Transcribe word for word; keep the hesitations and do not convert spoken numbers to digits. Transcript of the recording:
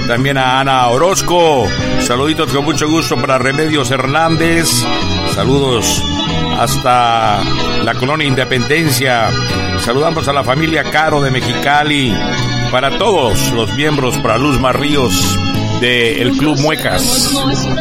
también a Ana Orozco. Saluditos con mucho gusto para Remedios Hernández. Saludos hasta la colonia Independencia. Saludamos a la familia Caro de Mexicali. Para todos los miembros, para Luzma Ríos del Club Muecas.